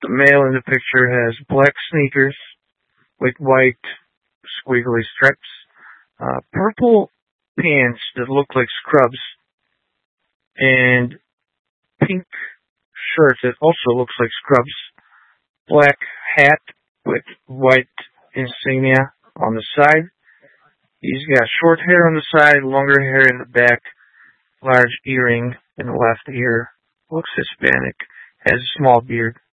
The male in the picture has black sneakers with white squiggly strips, purple pants that look like scrubs, and pink shirt that also looks like scrubs, black hat with white insignia on the side. He's got short hair on the side, longer hair in the back, large earring in the left ear. Looks Hispanic, has a small beard.